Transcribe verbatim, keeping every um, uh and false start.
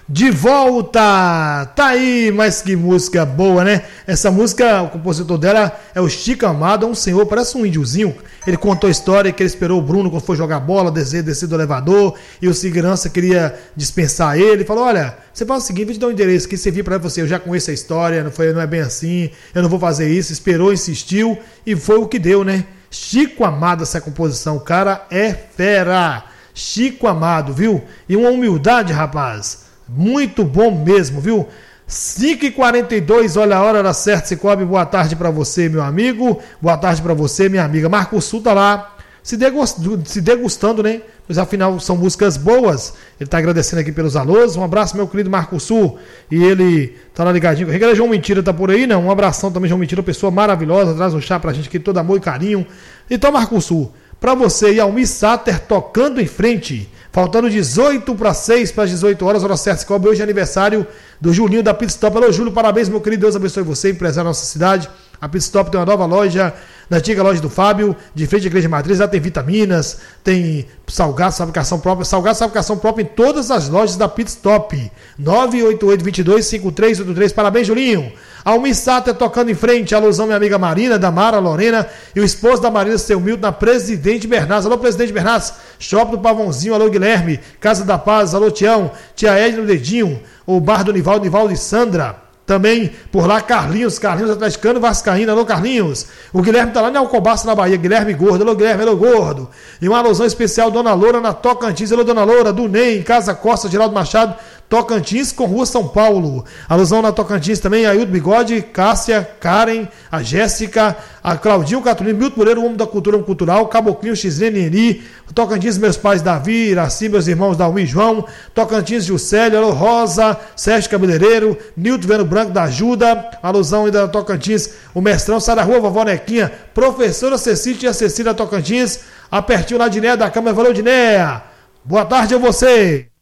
De volta! Tá aí, mas que música boa, né? Essa música, o compositor dela é o Chico Amado, é um senhor, parece um índiozinho. Ele contou a história que ele esperou o Bruno quando foi jogar bola, descer, descer do elevador, e o segurança queria dispensar ele. Ele falou: olha, você faz o seguinte, vou te dar um endereço aqui, você vir pra você, eu já conheço a história, não, foi, não é bem assim, eu não vou fazer isso. Esperou, insistiu, e foi o que deu, né? Chico Amado, essa composição, o cara é fera. Chico Amado, viu? E uma humildade, rapaz. Muito bom mesmo, viu? cinco e quarenta e dois, olha a hora da certa, Cicobi. Boa tarde pra você, meu amigo. Boa tarde pra você, minha amiga. Marco Sul tá lá se, degustando, se degustando, né? Pois afinal são músicas boas. Ele tá agradecendo aqui pelos alôs. Um abraço, meu querido Marco Sul. E ele tá lá ligadinho. Regra João Mentira tá por aí, não? Um abração também, João Mentira, pessoa maravilhosa. Traz um chá pra gente aqui, todo amor e carinho. Então, Marco Sul, pra você e Almir Sater tocando em frente. Faltando dezoito para seis, para as dezoito horas, hora certa, Cicobi. Hoje é aniversário do Julinho da Pit Stop. Alô, Júlio, parabéns, meu querido. Deus abençoe você, empresário da nossa cidade. A Pit Stop tem uma nova loja, na antiga loja do Fábio, de frente à Igreja Matriz. Lá tem vitaminas, tem salgados, fabricação própria. Salgados, fabricação própria em todas as lojas da Pit Stop. nove oito oito, dois dois, cinco três oito três. Parabéns, Julinho. Almir Sater tocando em frente. Alusão, minha amiga Marina, da Mara Lorena. E o esposo da Marina, seu Milton, na Presidente Bernardes. Alô, Presidente Bernardes. Shopping do Pavãozinho. Alô, Guilherme. Casa da Paz. Alô, Tião. Tia Edna no Dedinho. O Bar do Nivaldo, Nivaldo e Sandra. Também por lá, Carlinhos, Carlinhos atleticano, Vascaína, alô Carlinhos. O Guilherme tá lá em Alcobaça, na Bahia, Guilherme Gordo, alô Guilherme, alô Gordo. E uma alusão especial, Dona Loura, na Tocantins, alô Dona Loura, do Ney, Casa Costa, Geraldo Machado, Tocantins com Rua São Paulo. Alusão na Tocantins também, Aildo Bigode, Cássia, Karen, a Jéssica, a Claudinho Catulino, Milton Moreira, o homem da cultura cultural, Caboclinho, X N N I, Tocantins, meus pais Davi, Iraci, meus irmãos Dalmi e João, Tocantins, Juscelio, alô Rosa, Sérgio Cabeleireiro, Nilton Veno Branco da Ajuda, alusão ainda da Tocantins, o mestrão, sai da rua, vovó Nequinha, professora Cecília e a Cecília Tocantins, apertinho lá de Dinéia da Câmara, valeu Dinéia, boa tarde a você.